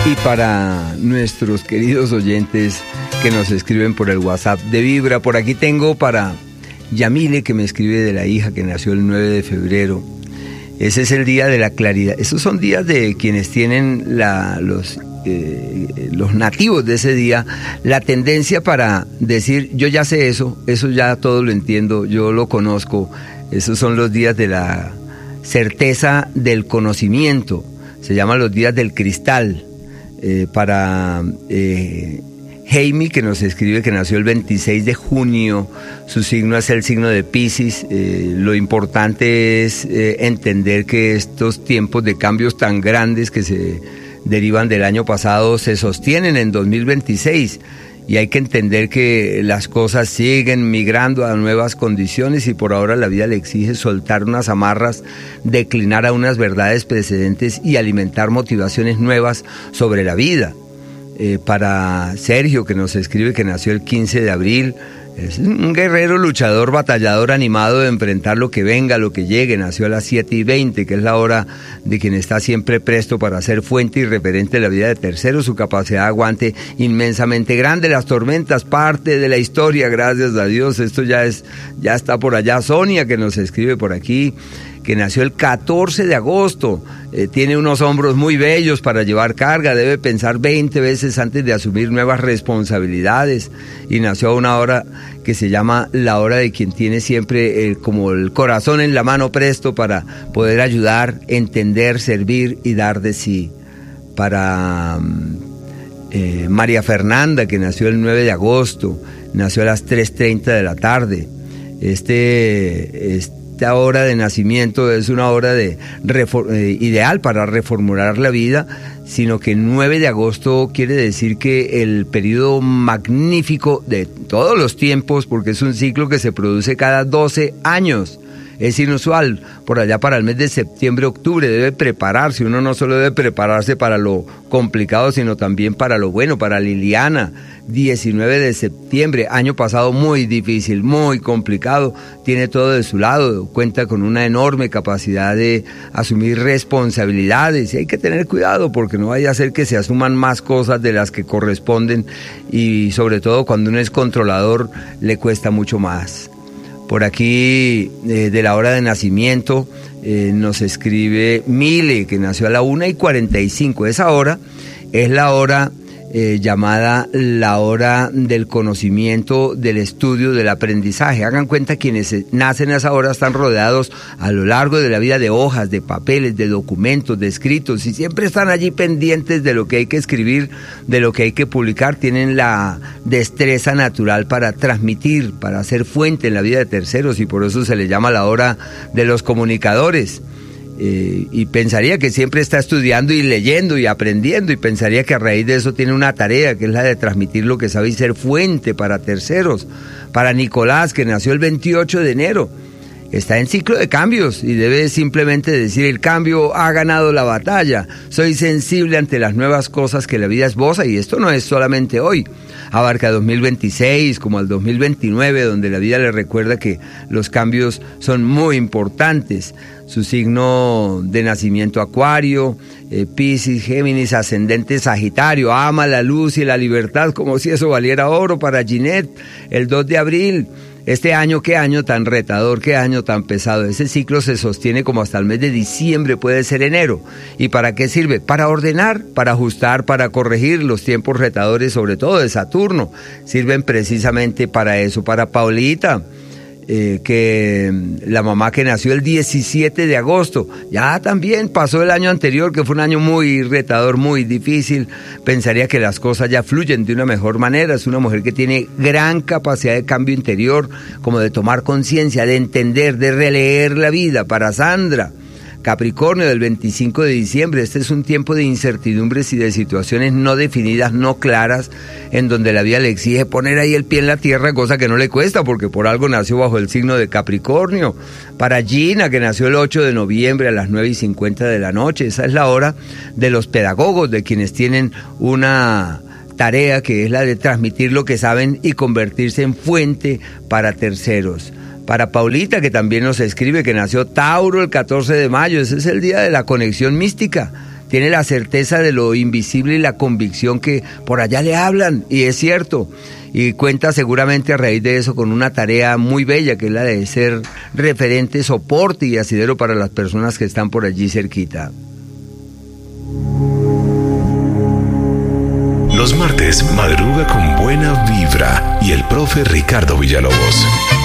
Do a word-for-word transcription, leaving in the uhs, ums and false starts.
Y para nuestros queridos oyentes que nos escriben por el WhatsApp de Vibra, por aquí tengo para Yamile, que me escribe de la hija que nació el nueve de febrero. Ese es el día de la claridad. Esos son días de quienes tienen la, los, eh, los nativos de ese día, la tendencia para decir, yo ya sé eso, eso ya todo lo entiendo, yo lo conozco. Esos son los días de la certeza del conocimiento. Se llaman los días del cristal. Eh, para eh, Jaime, que nos escribe que nació el veintiséis de junio, su signo es el signo de Piscis. Eh, lo importante es eh, entender que estos tiempos de cambios tan grandes que se derivan del año pasado se sostienen en dos mil veintiséis. Y hay que entender que las cosas siguen migrando a nuevas condiciones y por ahora la vida le exige soltar unas amarras, declinar a unas verdades precedentes y alimentar motivaciones nuevas sobre la vida. Eh, para Sergio, que nos escribe que nació el quince de abril, es un guerrero, luchador, batallador, animado de enfrentar lo que venga, lo que llegue. Nació a las siete y veinte, que es la hora de quien está siempre presto para ser fuente y referente de la vida de terceros. Su capacidad de aguante inmensamente grande. Las tormentas, parte de la historia, gracias a Dios. Esto ya es, ya está por allá. Sonia, que nos escribe por aquí, que nació el catorce de agosto, eh, tiene unos hombros muy bellos para llevar carga, debe pensar veinte veces antes de asumir nuevas responsabilidades, y nació a una hora que se llama la hora de quien tiene siempre eh, como el corazón en la mano presto para poder ayudar, entender, servir y dar de sí. Para eh, María Fernanda, que nació el nueve de agosto, nació a las tres treinta de la tarde. Este... este Esta hora de nacimiento es una hora de eh, ideal para reformular la vida, sino que nueve de agosto quiere decir que el periodo magnífico de todos los tiempos, porque es un ciclo que se produce cada doce años. Es inusual, por allá para el mes de septiembre, octubre, debe prepararse. Uno no solo debe prepararse para lo complicado, sino también para lo bueno. Para Liliana, diecinueve de septiembre, año pasado muy difícil, muy complicado, tiene todo de su lado, cuenta con una enorme capacidad de asumir responsabilidades, y hay que tener cuidado porque no vaya a ser que se asuman más cosas de las que corresponden, y sobre todo cuando uno es controlador le cuesta mucho más. Por aquí, eh, de la hora de nacimiento, eh, nos escribe Mile, que nació a la una y cuarenta y cinco. Esa hora es la hora eh, llamada la hora del conocimiento, del estudio, del aprendizaje. Hagan cuenta, quienes nacen a esa hora están rodeados a lo largo de la vida de hojas, de papeles, de documentos, de escritos, y siempre están allí pendientes de lo que hay que escribir, de lo que hay que publicar. Tienen la destreza natural para transmitir, para ser fuente en la vida de terceros, y por eso se le llama la hora de los comunicadores. Eh, y pensaría que siempre está estudiando y leyendo y aprendiendo, y pensaría que a raíz de eso tiene una tarea, que es la de transmitir lo que sabe y ser fuente para terceros. Para Nicolás, que nació el veintiocho de enero, está en ciclo de cambios y debe simplemente decir: el cambio ha ganado la batalla, soy sensible ante las nuevas cosas que la vida esboza, y esto no es solamente hoy, abarca dos mil veintiséis como al dos mil veintinueve, donde la vida le recuerda que los cambios son muy importantes. Su signo de nacimiento Acuario, eh, Piscis, Géminis, ascendente Sagitario, ama la luz y la libertad como si eso valiera oro. Para Ginette, el dos de abril, este año, qué año tan retador, qué año tan pesado. Ese ciclo se sostiene como hasta el mes de diciembre, puede ser enero. ¿Y para qué sirve? Para ordenar, para ajustar, para corregir. Los tiempos retadores, sobre todo de Saturno, sirven precisamente para eso. Para Paulita, Eh, que la mamá que nació el diecisiete de agosto, ya también pasó el año anterior, que fue un año muy retador, muy difícil. Pensaría que las cosas ya fluyen de una mejor manera. Es una mujer que tiene gran capacidad de cambio interior, como de tomar conciencia, de entender, de releer la vida. Para Sandra, Capricornio, del veinticinco de diciembre, este es un tiempo de incertidumbres y de situaciones no definidas, no claras, en donde la vida le exige poner ahí el pie en la tierra, cosa que no le cuesta, porque por algo nació bajo el signo de Capricornio. Para Gina, que nació el ocho de noviembre a las nueve y cincuenta de la noche, esa es la hora de los pedagogos, de quienes tienen una tarea que es la de transmitir lo que saben y convertirse en fuente para terceros. Para Paulita, que también nos escribe, que nació Tauro el catorce de mayo, ese es el día de la conexión mística. tiene la certeza de lo invisible y la convicción que por allá le hablan, y es cierto. Y cuenta seguramente a raíz de eso con una tarea muy bella, que es la de ser referente, soporte y asidero para las personas que están por allí cerquita. Los martes madruga con buena vibra y el profe Ricardo Villalobos.